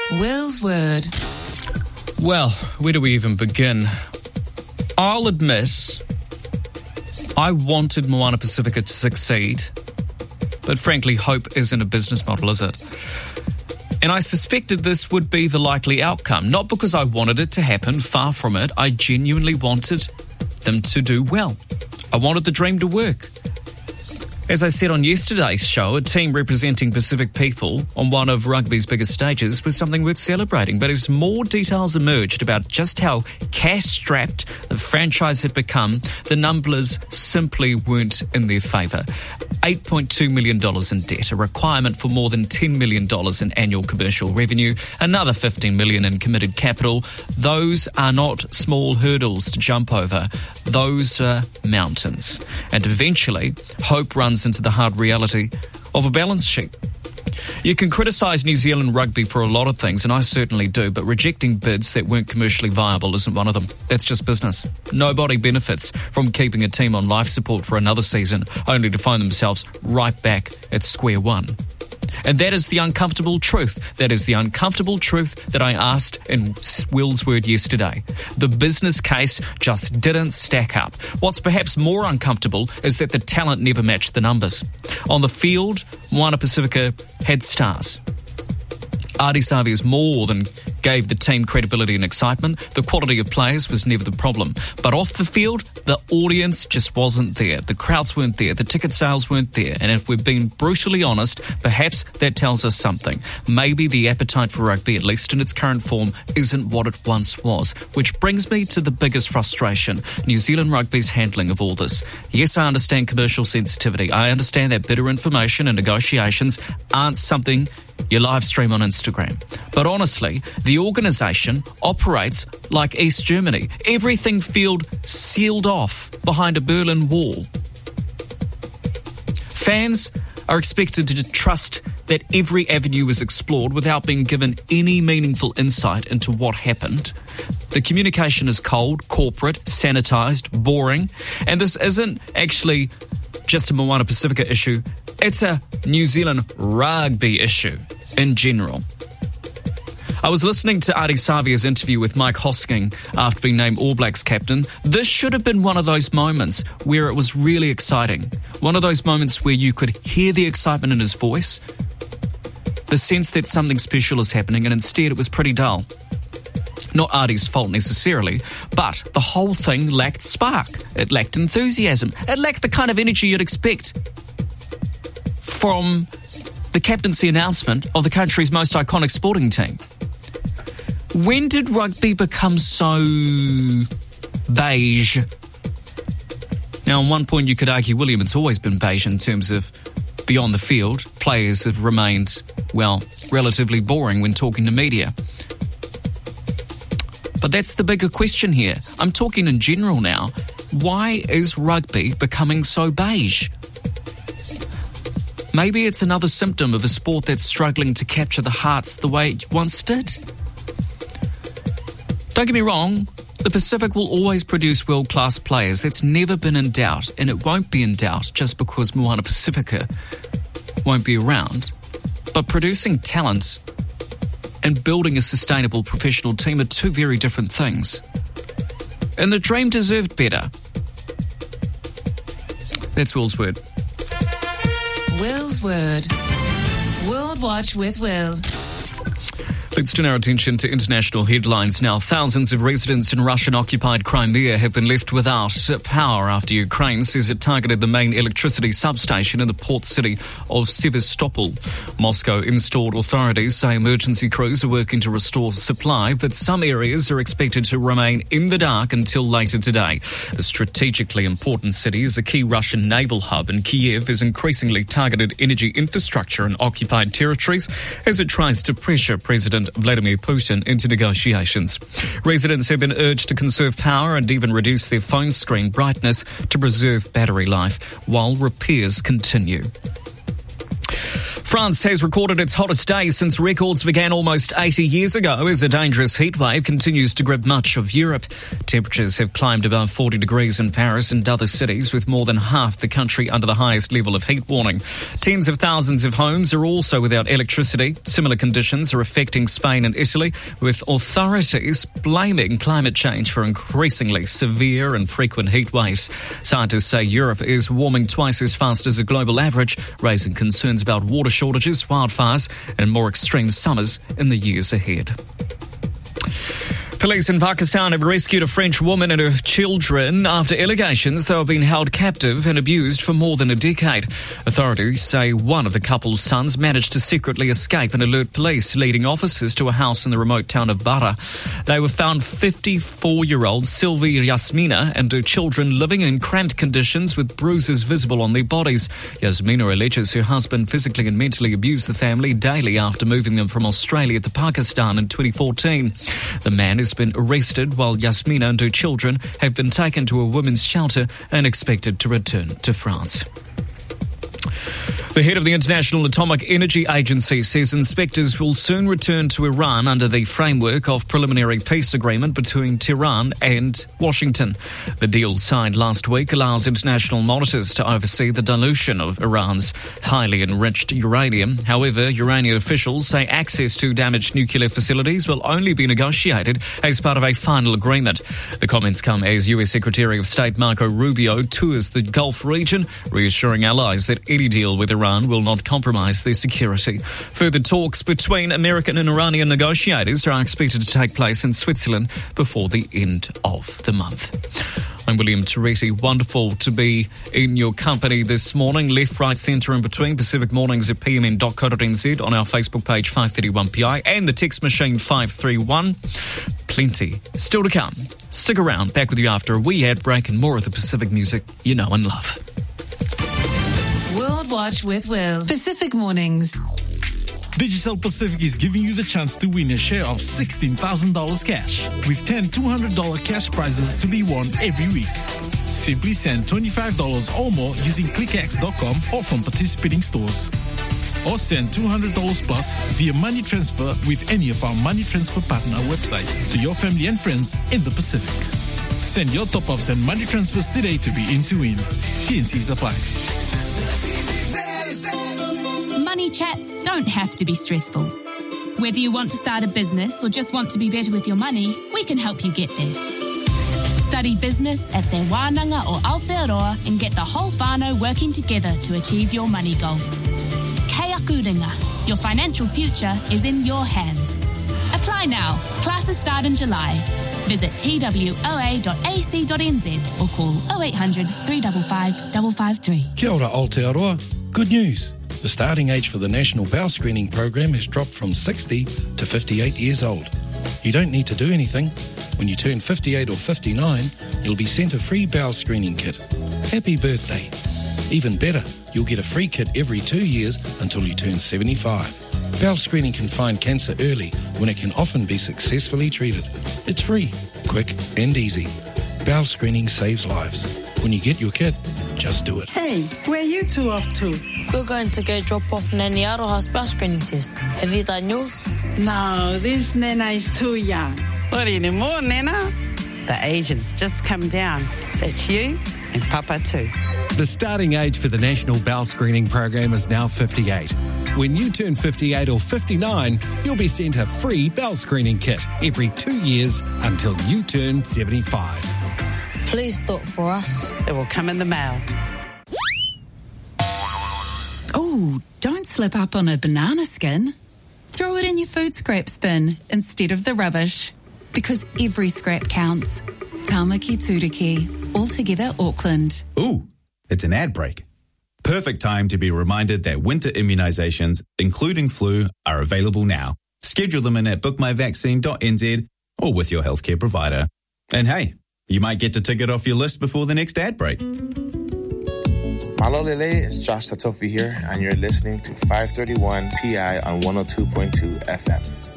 Will's Word. Well, where do we even begin? I'll admit, I wanted Moana Pacifica to succeed, but frankly, hope isn't a business model, is it? And I suspected this would be the likely outcome, not because I wanted it to happen, far from it. I genuinely wanted them to do well. I wanted the dream to work. As I said on yesterday's show, a team representing Pacific people on one of rugby's biggest stages was something worth celebrating. But as more details emerged about just how cash-strapped the franchise had become, the numbers simply weren't in their favour. $8.2 million in debt, a requirement for more than $10 million in annual commercial revenue, another $15 million in committed capital. Those are not small hurdles to jump over. Those are mountains. And eventually, hope runs into the hard reality of a balance sheet. You can criticise New Zealand rugby for a lot of things, and I certainly do, but rejecting bids that weren't commercially viable isn't one of them. That's just business. Nobody benefits from keeping a team on life support for another season, only to find themselves right back at square one. And that is the uncomfortable truth. That is the uncomfortable truth that I asked in Will's Word yesterday. The business case just didn't stack up. What's perhaps more uncomfortable is that the talent never matched the numbers. On the field, Moana Pacifica had stars. Ardie Savea's more than gave the team credibility and excitement. The quality of players was never the problem. But off the field, the audience just wasn't there. The crowds weren't there. The ticket sales weren't there. And if we're being brutally honest, perhaps that tells us something. Maybe the appetite for rugby, at least in its current form, isn't what it once was. Which brings me to the biggest frustration, New Zealand rugby's handling of all this. Yes, I understand commercial sensitivity. I understand that bitter information and negotiations aren't something you live stream on Instagram. But honestly, the organisation operates like East Germany. Everything feels sealed off behind a Berlin Wall. Fans are expected to trust that every avenue is explored without being given any meaningful insight into what happened. The communication is cold, corporate, sanitised, boring, and this isn't actually just a Moana Pacifica issue. It's a New Zealand rugby issue in general. I was listening to Ardie Savea's interview with Mike Hosking after being named All Blacks captain. This should have been one of those moments where it was really exciting. One of those moments where you could hear the excitement in his voice, the sense that something special is happening, and instead it was pretty dull. Not Ardie's fault necessarily, but the whole thing lacked spark. It lacked enthusiasm. It lacked the kind of energy you'd expect from the captaincy announcement of the country's most iconic sporting team. When did rugby become so beige? Now, on one point you could argue, William, it's always been beige in terms of beyond the field. Players have remained, well, relatively boring when talking to media. But that's the bigger question here. I'm talking in general now. Why is rugby becoming so beige? Maybe it's another symptom of a sport that's struggling to capture the hearts the way it once did. Don't get me wrong, the Pacific will always produce world-class players. That's never been in doubt, and it won't be in doubt just because Moana Pacifica won't be around. But producing talent and building a sustainable professional team are two very different things. And the dream deserved better. That's Will's Word. Will's Word. World Watch with Will. Let's turn our attention to international headlines now. Thousands of residents in Russian-occupied Crimea have been left without power after Ukraine says it targeted the main electricity substation in the port city of Sevastopol. Moscow-installed authorities say emergency crews are working to restore supply, but some areas are expected to remain in the dark until later today. The strategically important city is a key Russian naval hub, and Kiev has increasingly targeted energy infrastructure in occupied territories as it tries to pressure President Vladimir Putin into negotiations. Residents have been urged to conserve power and even reduce their phone screen brightness to preserve battery life while repairs continue. France has recorded its hottest day since records began almost 80 years ago as a dangerous heatwave continues to grip much of Europe. Temperatures have climbed above 40 degrees in Paris and other cities, with more than half the country under the highest level of heat warning. Tens of thousands of homes are also without electricity. Similar conditions are affecting Spain and Italy, with authorities blaming climate change for increasingly severe and frequent heat waves. Scientists say Europe is warming twice as fast as the global average, raising concerns about water shortages, wildfires and more extreme summers in the years ahead. Police in Pakistan have rescued a French woman and her children after allegations they were being held captive and abused for more than a decade. Authorities say one of the couple's sons managed to secretly escape and alert police, leading officers to a house in the remote town of Bara. They were found 54-year-old Sylvie Yasmina and her children living in cramped conditions with bruises visible on their bodies. Yasmina alleges her husband physically and mentally abused the family daily after moving them from Australia to Pakistan in 2014. The man has been arrested while Yasmina and her children have been taken to a women's shelter and expected to return to France. The head of the International Atomic Energy Agency says inspectors will soon return to Iran under the framework of preliminary peace agreement between Tehran and Washington. The deal signed last week allows international monitors to oversee the dilution of Iran's highly enriched uranium. However, Iranian officials say access to damaged nuclear facilities will only be negotiated as part of a final agreement. The comments come as US Secretary of State Marco Rubio tours the Gulf region, reassuring allies that any deal with Iran will not compromise their security. Further talks between American and Iranian negotiators are expected to take place in Switzerland before the end of the month. I'm William Teresi. Wonderful to be in your company this morning. Left, right, centre and between. Pacific Mornings at pmn.co.nz, on our Facebook page 531PI and the text machine 531. Plenty still to come. Stick around. Back with you after a wee ad break and more of the Pacific music you know and love. World Watch with Will. Pacific Mornings. Digicel Pacific is giving you the chance to win a share of $16,000 cash, with 10 $200 cash prizes to be won every week. Simply send $25 or more using clickx.com or from participating stores. Or send $200 plus via money transfer with any of our money transfer partner websites to your family and friends in the Pacific. Send your top-ups and money transfers today to be in to win. TNCs apply. Money chats don't have to be stressful. Whether you want to start a business or just want to be better with your money, we can help you get there. Study business at Te Wānanga or Aotearoa and get the whole whānau working together to achieve your money goals. Kei aku ringa. Your financial future is in your hands. Apply now. Classes start in July. Visit twoa.ac.nz or call 0800 355 553. Kia ora Aotearoa. Good news. The starting age for the National Bowel Screening Program has dropped from 60 to 58 years old. You don't need to do anything. When you turn 58 or 59, you'll be sent a free bowel screening kit. Happy birthday. Even better, you'll get a free kit every 2 years until you turn 75. Bowel screening can find cancer early when it can often be successfully treated. It's free, quick and easy. Bowel screening saves lives. When you get your kit, just do it. Hey, where are you two off to? We're going to go drop off Nanny Aroha's bowel screening test. Have you done yours? No, this Nana is too young. What anymore, Nana? The age has just come down. That's you and Papa too. The starting age for the National Bowel Screening Program is now 58. When you turn 58 or 59, you'll be sent a free bowel screening kit every 2 years until you turn 75. Please do it for us. It will come in the mail. Oh, don't slip up on a banana skin. Throw it in your food scraps bin instead of the rubbish. Because every scrap counts. Tāmaki Turiki, Altogether Auckland. Ooh, it's an ad break. Perfect time to be reminded that winter immunisations, including flu, are available now. Schedule them in at bookmyvaccine.nz or with your healthcare provider. And hey, you might get to tick it off your list before the next ad break. Malo Lele, it's Josh Satofi here, and you're listening to 531 PI on 102.2 FM.